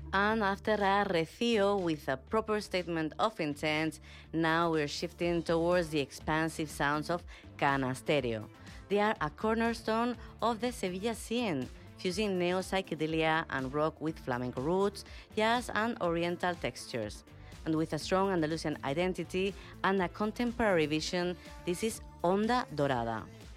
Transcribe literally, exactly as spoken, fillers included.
And after a Recio with a proper statement of intent, now we're shifting towards the expansive sounds of Cana Stereo. They are a cornerstone of the Sevilla scene, fusing neo-psychedelia and rock with flamenco roots, jazz and oriental textures. And with a strong Andalusian identity and a contemporary vision, this is Onda Dorada.